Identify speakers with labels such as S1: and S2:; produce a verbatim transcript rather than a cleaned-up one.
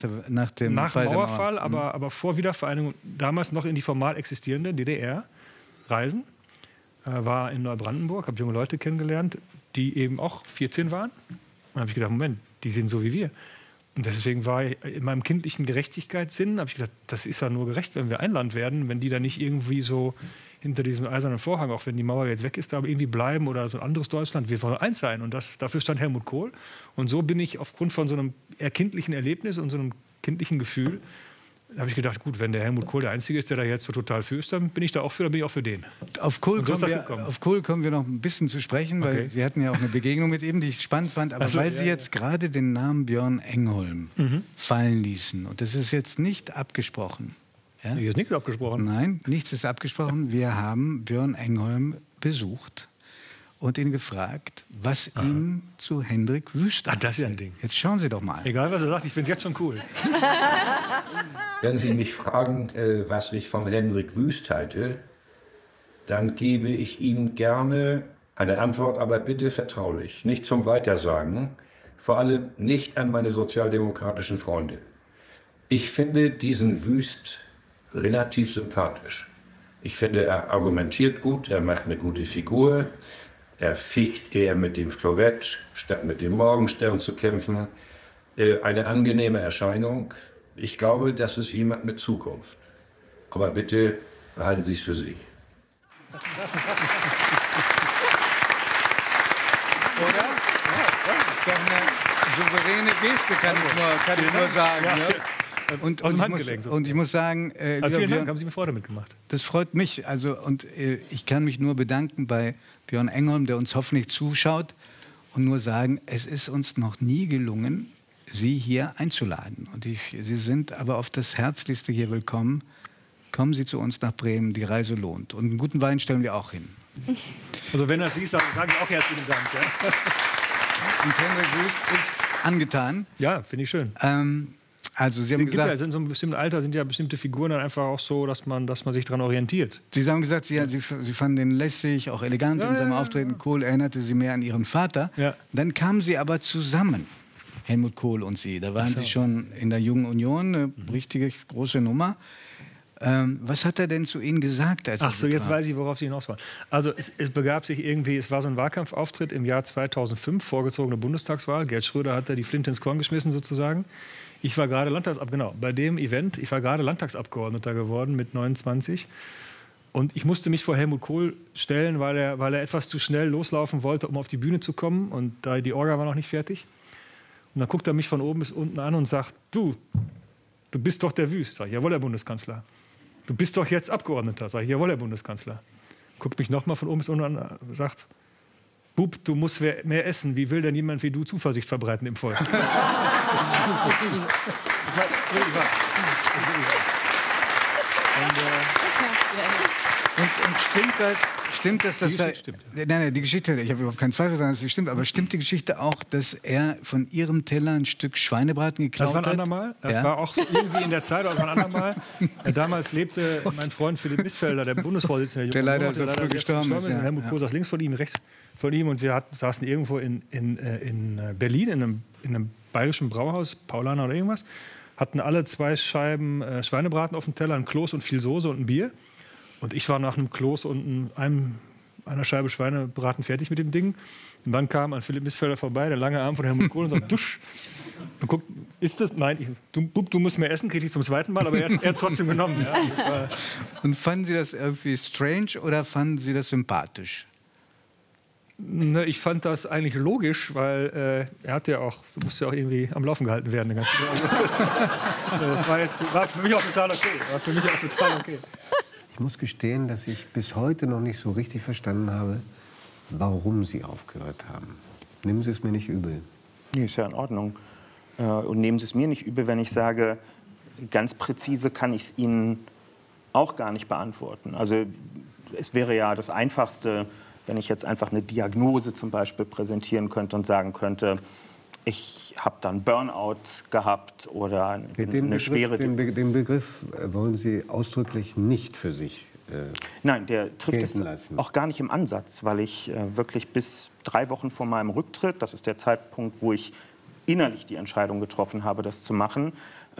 S1: Nach dem
S2: Nach
S1: Fall
S2: dem
S1: der
S2: Mauerfall,
S1: Mauer.
S2: aber, aber vor Wiedervereinigung, damals noch in die formal existierende D D R reisen. Äh, war in Neubrandenburg, habe junge Leute kennengelernt, die eben auch vierzehn waren. Und dann habe ich gedacht, Moment, die sind so wie wir. Und deswegen war ich in meinem kindlichen Gerechtigkeitssinn, habe ich gedacht, das ist ja nur gerecht, wenn wir ein Land werden, wenn die da nicht irgendwie so hinter diesem eisernen Vorhang, auch wenn die Mauer jetzt weg ist, da aber irgendwie bleiben oder so ein anderes Deutschland. Wir wollen eins sein. Und das, dafür stand Helmut Kohl. Und so bin ich aufgrund von so einem eher kindlichen Erlebnis und so einem kindlichen Gefühl, habe ich gedacht, gut, wenn der Helmut Kohl der Einzige ist, der da jetzt so total für ist, dann bin ich da auch für, dann bin ich auch für den.
S1: Auf Kohl,
S2: so
S1: kommen, wir, auf Kohl kommen wir noch ein bisschen zu sprechen, weil
S2: okay.
S1: Sie hatten ja auch eine Begegnung mit ihm, die ich spannend fand. Aber
S2: also,
S1: weil
S2: ja,
S1: Sie jetzt ja. gerade den Namen Björn Engholm mhm. fallen ließen, und das ist jetzt nicht abgesprochen. Ja?
S2: Hier ist nichts abgesprochen.
S1: Nein, nichts ist abgesprochen. Wir haben Björn Engholm besucht und ihn gefragt, was Aha. ihm zu Hendrik Wüst
S2: Ach, das ist ja ein Ding.
S1: Jetzt schauen Sie doch mal.
S2: Egal, was er sagt, ich finde es jetzt schon cool.
S3: Wenn Sie mich fragen, äh, was ich von Hendrik Wüst halte, dann gebe ich Ihnen gerne eine Antwort, aber bitte vertraulich, nicht zum Weitersagen, vor allem nicht an meine sozialdemokratischen Freunde. Ich finde diesen Wüst relativ sympathisch. Ich finde, er argumentiert gut, er macht eine gute Figur. Er ficht eher mit dem Florett, statt mit dem Morgenstern zu kämpfen. Äh, eine angenehme Erscheinung. Ich glaube, das ist jemand mit Zukunft. Aber bitte behalten Sie es für sich.
S1: Oder? Ja, das ist doch eine souveräne Geste, kann ich nur, kann ich nur sagen. Ja. Ne? Und,
S2: Aus
S1: und,
S2: dem
S1: ich
S2: Handgelenk
S1: muss, und ich muss sagen, äh,
S2: also vielen
S1: Björn,
S2: Dank, haben Sie mir Freude mitgemacht.
S1: Das freut mich. Also, und äh, ich kann mich nur bedanken bei Björn Engholm, der uns hoffentlich zuschaut, und nur sagen, es ist uns noch nie gelungen, Sie hier einzuladen. Und ich, Sie sind aber auf das Herzlichste hier willkommen. Kommen Sie zu uns nach Bremen, die Reise lohnt. Und einen guten Wein stellen wir auch hin.
S2: Also wenn er es sieht, dann sage ich auch herzlichen Dank. Ja.
S1: Und Hendrik Wüst ist angetan.
S2: Ja, finde ich schön.
S1: Ähm, Also Sie haben
S2: es
S1: gesagt,
S2: ja, in so einem bestimmten Alter sind ja bestimmte Figuren dann einfach auch so, dass man, dass man sich daran orientiert.
S1: Sie haben gesagt, Sie, Sie, Sie fanden den lässig, auch elegant ja, in seinem ja, Auftreten. Ja. Kohl erinnerte Sie mehr an Ihren Vater. Ja. Dann kamen Sie aber zusammen, Helmut Kohl und Sie. Da waren so. Sie schon in der Jungen Union, eine mhm. richtige große Nummer. Ähm, was hat er denn zu Ihnen gesagt? Als
S2: Ach so, jetzt weiß ich, worauf Sie hinaus wollen. Also es, es begab sich irgendwie, es war so ein Wahlkampfauftritt im Jahr zweitausendfünf, vorgezogene Bundestagswahl. Gerd Schröder hat da die Flinte ins Korn geschmissen sozusagen. Ich war gerade Landtagsabgeordneter, genau, bei dem Event, ich war gerade Landtagsabgeordneter geworden mit neunundzwanzig. Und ich musste mich vor Helmut Kohl stellen, weil er, weil er etwas zu schnell loslaufen wollte, um auf die Bühne zu kommen. Und da die Orga war noch nicht fertig. Und dann guckt er mich von oben bis unten an und sagt, du, du bist doch der Wüst. Sag ich, jawohl, Herr Bundeskanzler. Du bist doch jetzt Abgeordneter. Sag ich, jawohl, Herr Bundeskanzler. Guckt mich noch mal von oben bis unten an und sagt, Bub, du musst mehr essen. Wie will denn jemand wie du Zuversicht verbreiten im Volk? und, äh,
S1: und, und stimmt das, stimmt das, dass er,
S2: stimmt.
S1: Nein, nein, die Geschichte, ich habe überhaupt keinen Zweifel daran, dass sie stimmt, aber stimmt die Geschichte auch, dass er von Ihrem Teller ein Stück Schweinebraten geklaut hat?
S2: Das war ein andermal. Das ja. war auch so irgendwie in der Zeit, aber ein andermal. Damals lebte mein Freund Philipp Missfelder, der Bundesvorsitzende
S1: der, der leider so früh gestorben ist. Ja.
S2: Helmut Kohl saß links von ihm, rechts von ihm, und wir hatten, saßen irgendwo in, in, in Berlin in einem, in einem bayerischen Brauhaus, Paulaner oder irgendwas, hatten alle zwei Scheiben äh, Schweinebraten auf dem Teller, ein Kloß und viel Soße und ein Bier. Und ich war nach einem Kloß und einem, einer Scheibe Schweinebraten fertig mit dem Ding. Und dann kam an Philipp Missfelder vorbei, der lange Arm von Helmut Kohl, und sagte, dusch. Und guckt, ist das? Nein, ich, du, du musst mehr essen, krieg ich zum zweiten Mal, aber er, er hat es trotzdem genommen. Ja, das war
S1: und fanden Sie das irgendwie strange oder fanden Sie das sympathisch?
S2: Ne, ich fand das eigentlich logisch, weil äh, er hat ja auch, musste ja auch irgendwie am Laufen gehalten werden. Eine ganze also, das war, jetzt, war für mich auch total okay. War für mich auch total okay.
S4: Ich muss gestehen, dass ich bis heute noch nicht so richtig verstanden habe, warum Sie aufgehört haben. Nehmen Sie es mir nicht übel.
S5: Nee, ist ja in Ordnung. Äh, und nehmen Sie es mir nicht übel, wenn ich sage, ganz präzise kann ich es Ihnen auch gar nicht beantworten. Also es wäre ja das Einfachste, wenn ich jetzt einfach eine Diagnose zum Beispiel präsentieren könnte und sagen könnte, ich habe dann Burnout gehabt oder eine,
S4: den
S5: eine
S4: Begriff,
S5: schwere...
S4: Den, Be den Begriff wollen Sie ausdrücklich nicht für sich äh,
S5: Nein, der trifft es
S4: lassen.
S5: Auch gar nicht im Ansatz, weil ich äh, wirklich bis drei Wochen vor meinem Rücktritt, das ist der Zeitpunkt, wo ich innerlich die Entscheidung getroffen habe, das zu machen,